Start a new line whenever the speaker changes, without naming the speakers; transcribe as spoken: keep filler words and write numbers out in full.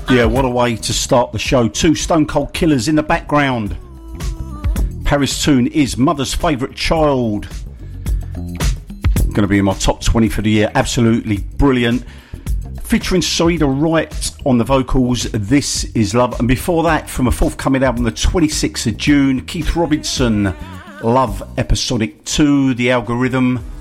Yeah, what a way to start the show. Two Stone Cold Killers in the background. Paris Tune is Mother's Favourite Child. Going to be in my top twenty for the year. Absolutely brilliant. Featuring Saida Wright on the vocals, This Is Love. And before that, from a forthcoming album, the twenty-sixth of June, Keith Robinson, Love Episodic two, The Algorithm.